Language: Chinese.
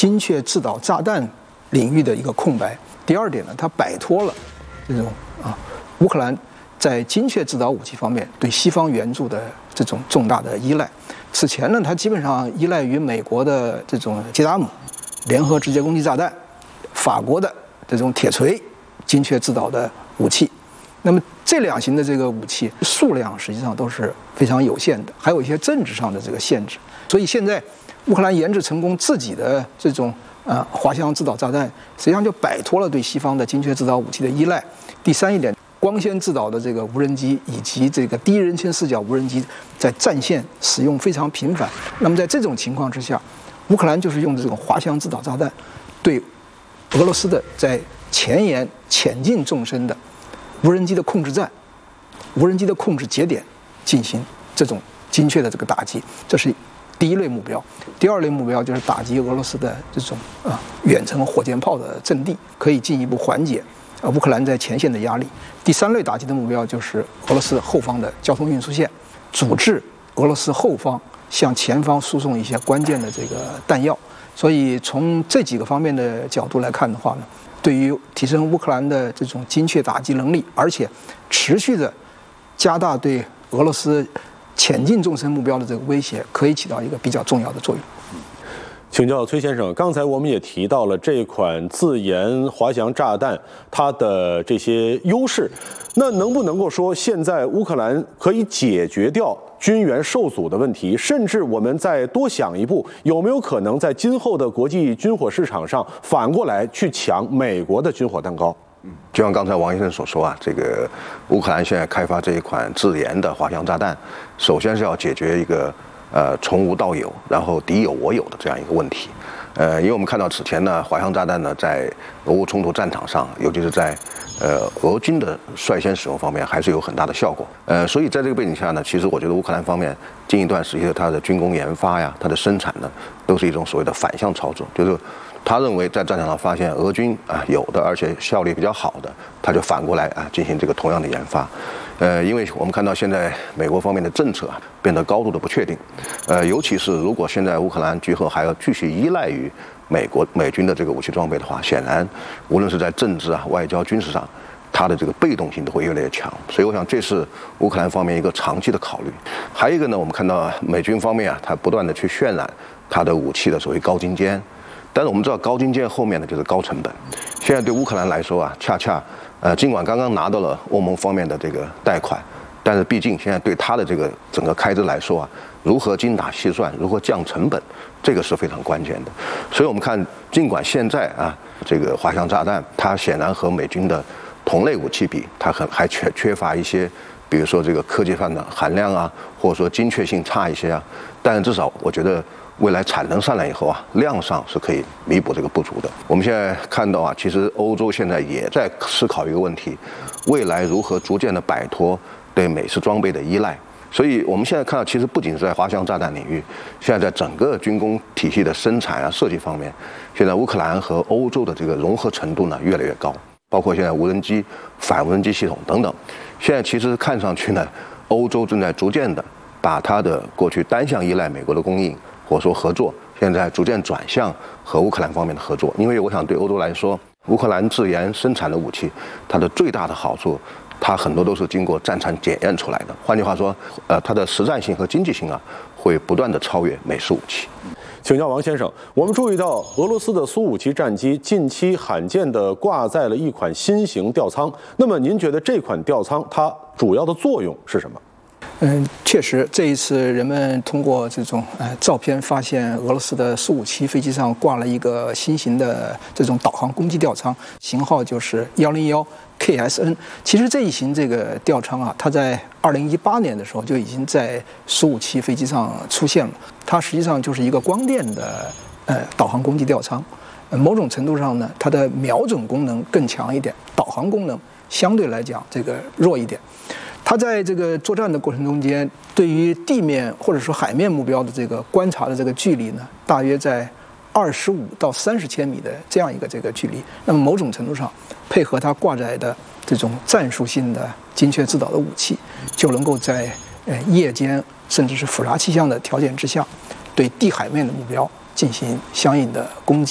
精确制导炸弹领域的一个空白。第二点呢，它摆脱了这种乌克兰在精确制导武器方面对西方援助的这种重大的依赖。此前呢，它基本上依赖于美国的这种捷达姆联合直接攻击炸弹，法国的这种铁锤精确制导的武器。那么这两型的这个武器数量实际上都是非常有限的，还有一些政治上的这个限制。所以现在乌克兰研制成功自己的这种滑翔制导炸弹，实际上就摆脱了对西方的精确制导武器的依赖。第三一点，光纤制导的这个无人机以及这个第一人称视角无人机在战线使用非常频繁。那么在这种情况之下，乌克兰就是用这种滑翔制导炸弹对俄罗斯的在前沿潜进纵深的无人机的控制站、无人机的控制节点进行这种精确的这个打击，这是第一类目标。第二类目标就是打击俄罗斯的这种远程火箭炮的阵地，可以进一步缓解乌克兰在前线的压力。第三类打击的目标就是俄罗斯后方的交通运输线，阻滞俄罗斯后方向前方输送一些关键的这个弹药。所以从这几个方面的角度来看的话呢，对于提升乌克兰的这种精确打击能力，而且持续的加大对俄罗斯前进纵深目标的这个威胁，可以起到一个比较重要的作用。 请教崔先生，刚才我们也提到了这款自研滑翔炸弹它的这些优势，那能不能够说现在乌克兰可以解决掉军援受阻的问题，甚至我们再多想一步，有没有可能在今后的国际军火市场上反过来去抢美国的军火蛋糕？ 就像刚才王先生所说啊，这个乌克兰现在开发这一款自研的滑翔炸弹，首先是要解决一个从无到有，然后敌有我有的这样一个问题。因为我们看到此前呢，滑翔炸弹呢在俄乌冲突战场上，尤其是在俄军的率先使用方面，还是有很大的效果。所以在这个背景下呢，其实我觉得乌克兰方面近一段时期的它的军工研发呀，它的生产呢，都是一种所谓的反向操作，就是他认为在战场上发现俄军有的，而且效率比较好的，他就反过来进行这个同样的研发。因为我们看到现在美国方面的政策变得高度的不确定，尤其是如果现在乌克兰今后还要继续依赖于美军的这个武器装备的话，显然无论是在政治外交、军事上，它的这个被动性都会越来越强。所以我想这是乌克兰方面一个长期的考虑。还有一个呢，我们看到美军方面它不断的去渲染它的武器的所谓高精尖。但是我们知道高精尖后面呢就是高成本。现在对乌克兰来说恰恰尽管刚刚拿到了欧盟方面的这个贷款，但是毕竟现在对它的这个整个开支来说如何精打细算，如何降成本，这个是非常关键的。所以我们看，尽管现在这个滑翔炸弹它显然和美军的同类武器比，它还缺乏一些，比如说这个科技上的含量或者说精确性差一些但是至少我觉得未来产能上来以后量上是可以弥补这个不足的。我们现在看到其实欧洲现在也在思考一个问题，未来如何逐渐的摆脱对美式装备的依赖。所以我们现在看到，其实不仅是在滑翔炸弹领域，现在在整个军工体系的生产设计方面，现在乌克兰和欧洲的这个融合程度呢越来越高，包括现在无人机、反无人机系统等等。现在其实看上去呢，欧洲正在逐渐的把它的过去单向依赖美国的供应或者说合作，现在逐渐转向和乌克兰方面的合作。因为我想对欧洲来说，乌克兰自研生产的武器，它的最大的好处，它很多都是经过战场检验出来的。换句话说，它的实战性和经济性会不断的超越美式武器。 请教王先生，我们注意到俄罗斯的苏57战机近期罕见地挂载了一款新型吊舱，那么您觉得这款吊舱它主要的作用是什么？ 确实，这一次人们通过这种照片发现，俄罗斯的苏57飞机上挂了一个新型的这种导航攻击吊舱，型号就是101KSN。其实这一型这个吊舱它在2018年的时候就已经在苏57飞机上出现了。它实际上就是一个光电的导航攻击吊舱，某种程度上呢，它的瞄准功能更强一点，导航功能相对来讲这个弱一点。它在这个作战的过程中间，对于地面或者说海面目标的这个观察的这个距离呢，大约在25到30千米的这样一个这个距离。那么某种程度上，配合它挂载的这种战术性的精确制导的武器，就能够在夜间甚至是复杂气象的条件之下，对地海面的目标进行相应的攻击。